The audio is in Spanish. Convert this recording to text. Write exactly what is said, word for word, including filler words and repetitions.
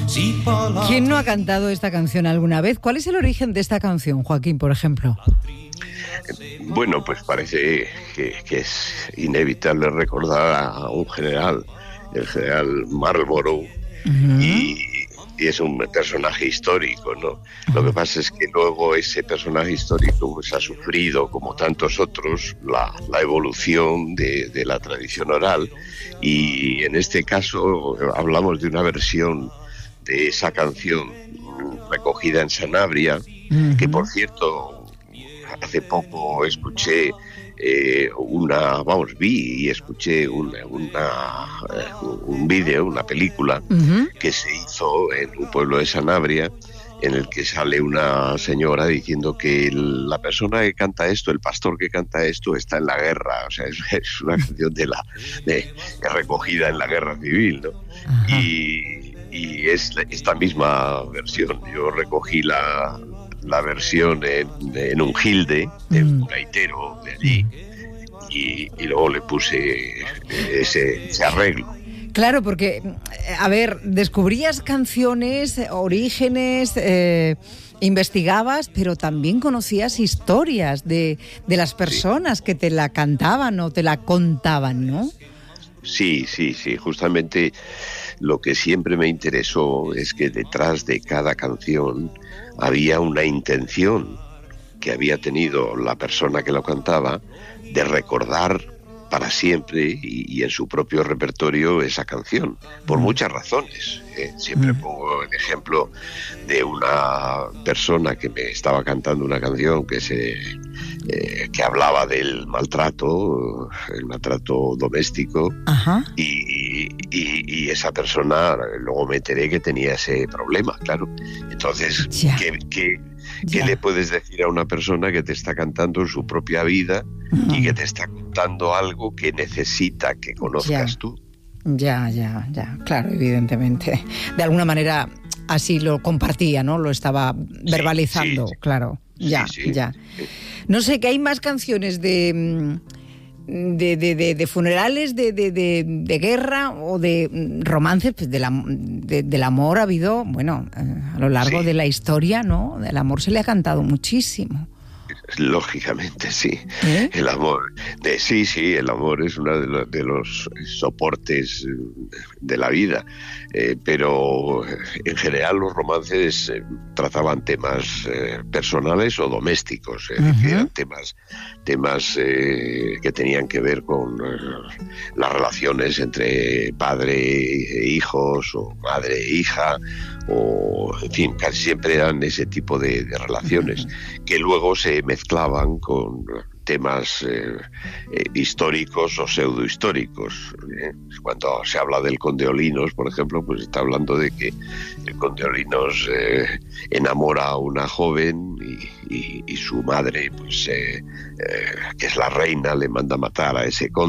¿Quién no ha cantado esta canción alguna vez? ¿Cuál es el origen de esta canción, Joaquín, por ejemplo? Bueno, pues parece que, que es inevitable recordar a un general, el general Marlborough, uh-huh. y, y es un personaje histórico, ¿no? Uh-huh. Lo que pasa es que luego ese personaje histórico pues, ha sufrido, como tantos otros, la, la evolución de, de la tradición oral, y en este caso hablamos de una versión de esa canción recogida en Sanabria, uh-huh. que por cierto hace poco escuché eh, una, vamos, vi y escuché una, una, un vídeo, una película uh-huh. que se hizo en un pueblo de Sanabria, en el que sale una señora diciendo que la persona que canta esto, el pastor que canta esto, está en la guerra. O sea, es, es una canción de la de, recogida en la guerra civil, ¿no? Uh-huh. Y, y es esta misma versión. Yo recogí la la versión en, en un gilde de un gaitero de allí y, y luego le puse ese, ese arreglo. Claro, porque, a ver, descubrías canciones, orígenes, eh, investigabas, pero también conocías historias de, de las personas sí. que te la cantaban o te la contaban, ¿no? Sí, sí, sí, justamente lo que siempre me interesó es que detrás de cada canción había una intención que había tenido la persona que lo cantaba de recordar para siempre y, y en su propio repertorio esa canción, por mm. muchas razones. ¿eh? Siempre mm. pongo el ejemplo de una persona que me estaba cantando una canción que se eh, que hablaba del maltrato, el maltrato doméstico, Ajá. Y, y, y esa persona, luego me enteré que tenía ese problema, claro. Entonces, yeah. ¿qué, qué, ¿qué yeah. le puedes decir a una persona que te está cantando su propia vida mm. y que te está contando algo que necesita que conozcas yeah. tú? Ya, ya, ya, claro, evidentemente. De alguna manera así lo compartía, ¿no? Lo estaba verbalizando, sí, sí, claro. Ya, sí, sí, ya. Sí. No sé, que hay más canciones de... De, de, de, de funerales, de, de, de, de guerra o de romances, pues de la, de, del amor ha habido, bueno, eh, a lo largo sí. de la historia, ¿no? Del amor se le ha cantado muchísimo. Lógicamente, sí. ¿Eh? El amor, de, sí, sí, el amor es uno de, lo, de los soportes de la vida, eh, pero en general los romances eh, trataban temas eh, personales o domésticos, eh, uh-huh. eran temas, temas eh, que tenían que ver con eh, las relaciones entre padre e hijos o madre e hija, o en fin, casi siempre eran ese tipo de, de relaciones uh-huh. que luego se mezclaban con temas eh, eh, históricos o pseudohistóricos. ¿eh? Cuando se habla del Conde Olinos, por ejemplo, pues está hablando de que el Conde Olinos eh, enamora a una joven y, y, y su madre, pues eh, eh, que es la reina, le manda matar a ese conde.